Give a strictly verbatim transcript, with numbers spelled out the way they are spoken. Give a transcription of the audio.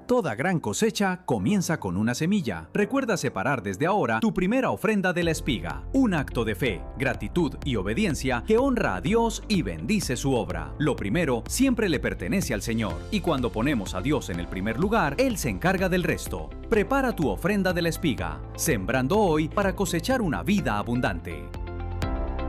Toda gran cosecha comienza con una semilla. Recuerda separar desde ahora tu primera ofrenda de la espiga, un acto de fe, gratitud y obediencia que honra a Dios y bendice su obra. Lo primero siempre le pertenece al Señor, y cuando ponemos a Dios en el primer lugar, Él se encarga del resto. Prepara tu ofrenda de la espiga, sembrando hoy para cosechar una vida abundante.